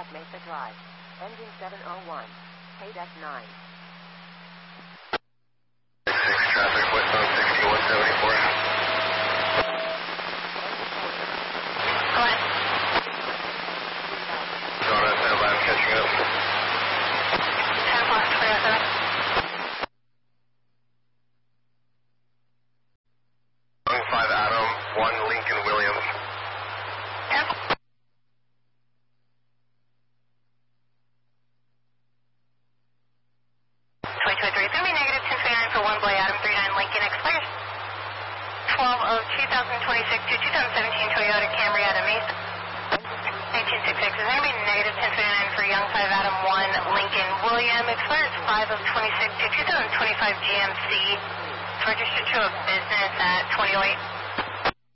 at Mesa Drive. Engine 701. KDEC 9. 6 traffic, westbound 6174. Go ahead. Donna, stand by, I'm catching up. 10 plus 307. 5 Adam, 1 Lincoln Williams. 10. 2023, it's going to be negative 1029 for 1 Boy Adam 39 Lincoln expires 12 of 2026 to 2017 Toyota Camry out of Mesa. 1966 is going to be negative 1029 for young 5 Adam 1 Lincoln William expires 5 of 26 to 2025 GMC. Registered to a business at 2008.